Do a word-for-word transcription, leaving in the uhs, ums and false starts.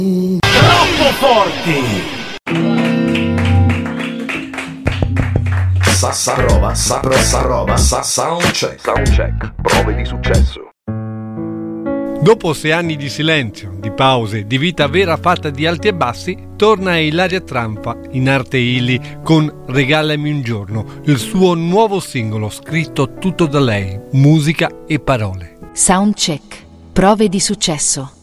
Troppo forti! Sa sa roba, sa pro sa roba, sa soundcheck. Soundcheck, prove di successo. Dopo sei anni di silenzio, di pause, di vita vera fatta di alti e bassi, torna Ilaria Tranfa in arte Illy con Regalami un giorno, il suo nuovo singolo scritto tutto da lei, musica e parole. Soundcheck, prove di successo.